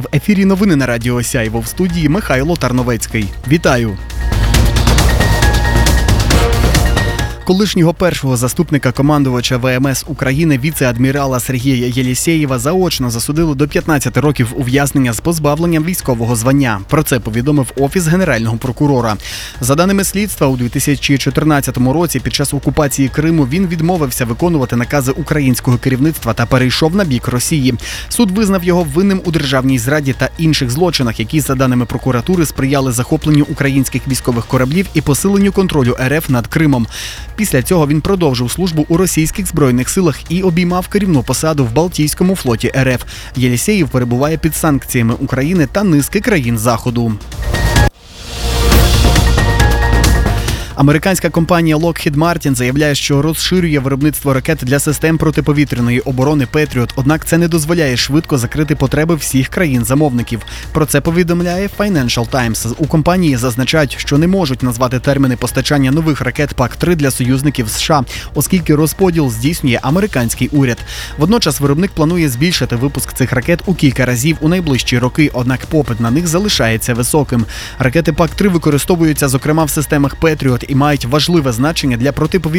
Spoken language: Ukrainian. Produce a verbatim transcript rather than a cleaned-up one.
ефірі новини на Радіо Сяйво, в студії Михайло Тарновецький. Вітаю! Колишнього першого заступника командувача Ве Ем Ес України віце-адмірала Сергія Єлісєєва заочно засудили до п'ятнадцяти років ув'язнення з позбавленням військового звання. Про це повідомив Офіс Генерального прокурора. За даними слідства, у дві тисячі чотирнадцятому році під час окупації Криму він відмовився виконувати накази українського керівництва та перейшов на бік Росії. Суд визнав його винним у державній зраді та інших злочинах, які, за даними прокуратури, сприяли захопленню українських військових кораблів і посиленню контролю Ер Еф над Кримом. Після цього він продовжив службу у російських збройних силах і обіймав керівну посаду в Балтійському флоті Ер Еф. Єлісєєв перебуває під санкціями України та низки країн Заходу. Американська компанія Lockheed Martin заявляє, що розширює виробництво ракет для систем протиповітряної оборони Петріот, однак це не дозволяє швидко закрити потреби всіх країн-замовників. Про це повідомляє Financial Times. У компанії зазначають, що не можуть назвати терміни постачання нових ракет Пак три для союзників США, оскільки розподіл здійснює американський уряд. Водночас виробник планує збільшити випуск цих ракет у кілька разів у найближчі роки, однак попит на них залишається високим. Ракети Пак три використовуються, зокрема, в системах Петріот і мають важливе значення для протиповітряної